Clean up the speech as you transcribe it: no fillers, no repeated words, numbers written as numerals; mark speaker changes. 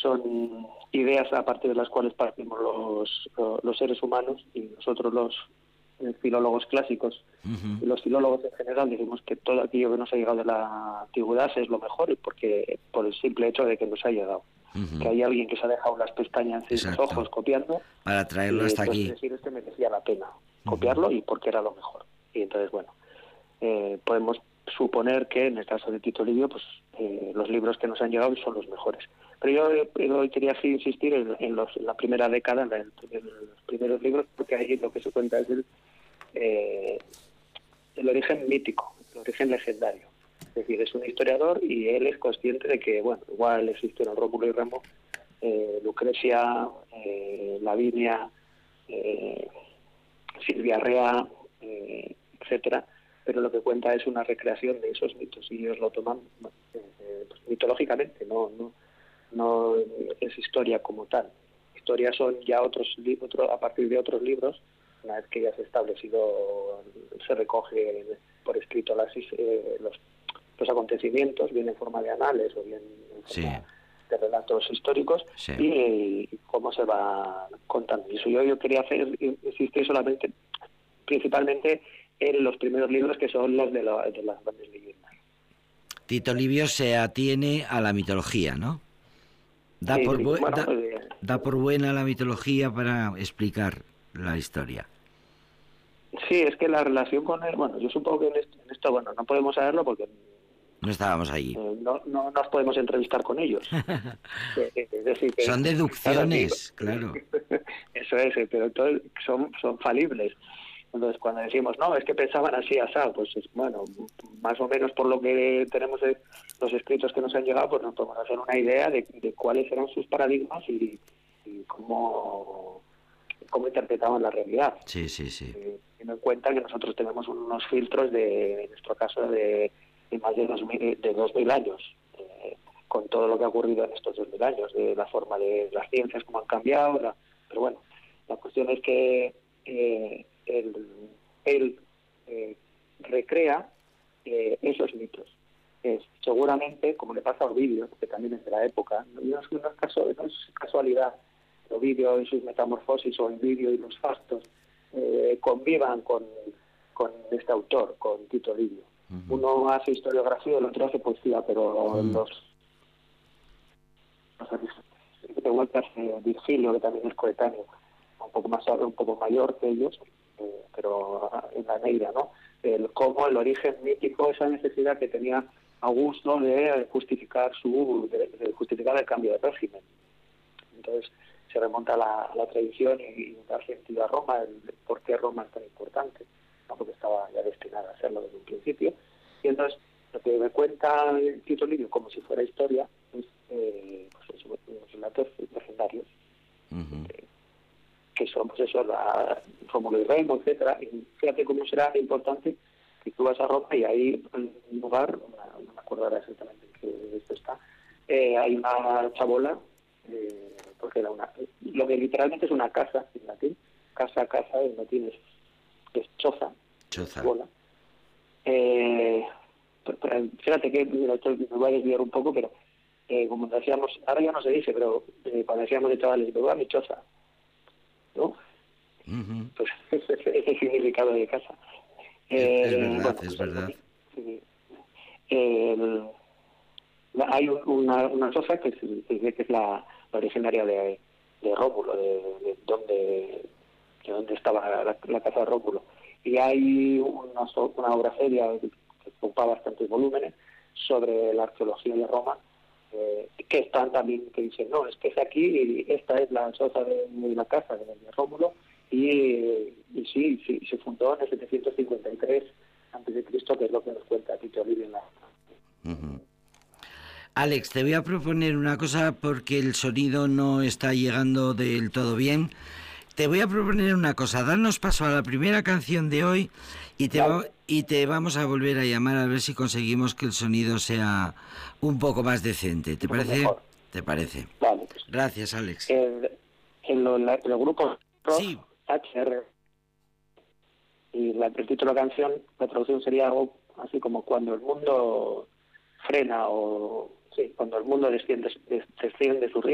Speaker 1: son ideas a partir de las cuales partimos los seres humanos, y nosotros los filólogos clásicos y los filólogos en general decimos que todo aquello que nos ha llegado de la antigüedad es lo mejor, y porque por el simple hecho de que nos ha llegado. Que hay alguien que se ha dejado las pestañas y los ojos copiando
Speaker 2: para traerlo hasta aquí.
Speaker 1: Decir, es que merecía la pena copiarlo y porque era lo mejor. Y entonces, bueno, podemos suponer que en el caso de Tito Livio, pues los libros que nos han llegado son los mejores. Pero yo hoy quería insistir en la primera década, en los primeros libros, porque ahí lo que se cuenta es el origen mítico, el origen legendario. Es decir, es un historiador y él es consciente de que, bueno, igual existieron Rómulo y Remo, Lucrecia, Lavinia, Silvia Rea, etcétera, pero lo que cuenta es una recreación de esos mitos, y ellos lo toman pues, mitológicamente, no es historia como tal. Historia son ya a partir de otros libros, una vez que ya se ha establecido, se recoge por escrito los acontecimientos, bien en forma de anales o bien en forma de relatos históricos, y cómo se va contando. Y eso yo quería insistir solamente, principalmente en los primeros libros, que son los de las grandes leyendas.
Speaker 2: Tito Livio se atiene a la mitología, ¿no? Da por buena la mitología para explicar la historia.
Speaker 1: Sí, es que la relación con él, bueno, yo supongo que en esto bueno, no podemos saberlo porque
Speaker 2: no estábamos allí.
Speaker 1: No nos podemos entrevistar con ellos. Es decir, que
Speaker 2: son deducciones, claro.
Speaker 1: Eso es, pero todos son falibles. Entonces, cuando decimos, no, es que pensaban así, asado, pues bueno, más o menos por lo que tenemos los escritos que nos han llegado, pues nos podemos hacer una idea de cuáles eran sus paradigmas y cómo interpretaban la realidad.
Speaker 2: Sí.
Speaker 1: Teniendo en cuenta que nosotros tenemos unos filtros en nuestro caso, de más de 2000 años, con todo lo que ha ocurrido en estos 2000 años, de la forma de las ciencias, cómo han cambiado, pero bueno, la cuestión es que él recrea esos mitos. Seguramente, como le pasa a Ovidio, que también es de la época, no es casualidad, Ovidio y sus metamorfosis, o Ovidio y los fastos, convivan con este autor, con Tito Livio. Uno hace historiografía, el otro hace poesía, pero igual que hace Virgilio, que también es coetáneo, un poco mayor que ellos, pero en la Neira, ¿no? Cómo el origen mítico, esa necesidad que tenía Augusto de justificar el cambio de régimen. Entonces se remonta a la tradición y da sentido a Roma, el por qué Roma es tan importante, ¿no? Porque estaba ya destinada a serlo desde un principio. Y entonces lo que me cuenta Tito Livio, como si fuera historia, es los relatos legendarios, que son, pues eso, Rómulo y Remo, etcétera. Y fíjate cómo será importante que tú vas a Roma y ahí, en un lugar, no me acuerdo ahora exactamente en qué esto está, hay una chabola, porque era lo que literalmente es una casa en latín, casa en latín es choza. Chabola. Pero fíjate que me voy a desviar un poco, pero como decíamos, ahora ya no se dice, pero cuando decíamos de chavales, me voy a mi choza, ¿no? Pues ese es el significado de casa.
Speaker 2: Es verdad,
Speaker 1: bueno,
Speaker 2: es verdad.
Speaker 1: Hay una choza que es la originaria de Rómulo, de donde estaba la casa de Rómulo. Y hay una obra seria que ocupa bastantes volúmenes sobre la arqueología de Roma, que están también, que dicen, no, es que es aquí y esta es la choza de la casa de Rómulo, y sí, se fundó en el 753 a.C., que es lo que nos cuenta Tito Livio en la...
Speaker 2: Alex, te voy a proponer una cosa porque el sonido no está llegando del todo bien. Te voy a proponer una cosa, darnos paso a la primera canción de hoy y te vamos a volver a llamar a ver si conseguimos que el sonido sea un poco más decente. ¿Te parece?
Speaker 1: Mejor.
Speaker 2: ¿Te parece?
Speaker 1: Vale.
Speaker 2: Gracias, Alex.
Speaker 1: El grupo rock,
Speaker 2: sí.
Speaker 1: HR, y el título de la canción, la traducción sería algo así como cuando el mundo frena, cuando el mundo desciende su ritmo.